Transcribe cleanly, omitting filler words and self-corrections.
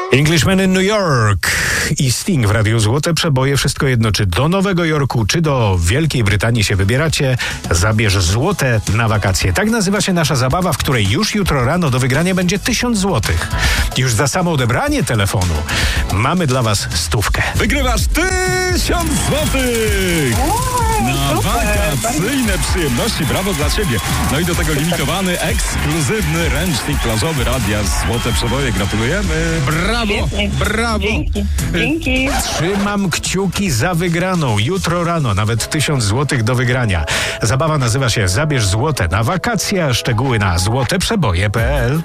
Englishman in New York i Sting w Radiu Złote Przeboje. Wszystko jedno, czy do Nowego Jorku, czy do Wielkiej Brytanii się wybieracie, zabierz złote na wakacje. Tak nazywa się nasza zabawa, w której już jutro rano do wygrania będzie 1000 złotych. Już za samo odebranie telefonu mamy dla was 100. Wygrywasz 1000 złotych! Na wakacyjne przyjemności. Brawo dla ciebie. No i do tego limitowany, ekskluzywny ręcznik plażowy Radia Złote Przeboje. Gratulujemy. Brawo, brawo. Dzięki. Trzymam kciuki za wygraną. Jutro rano nawet 1000 złotych do wygrania. Zabawa nazywa się Zabierz złote na wakacje. Szczegóły na złoteprzeboje.pl.